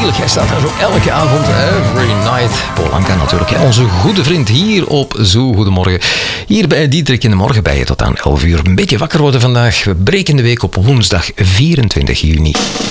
Tuurlijk, hij staat daar zo elke avond, every night. Paul Anka natuurlijk, hè. Onze goede vriend hier op Zo Goedemorgen. Hier bij Diederik in de Morgen bij je tot aan 11 uur. Een beetje wakker worden vandaag. We breken de week op woensdag 24 juni.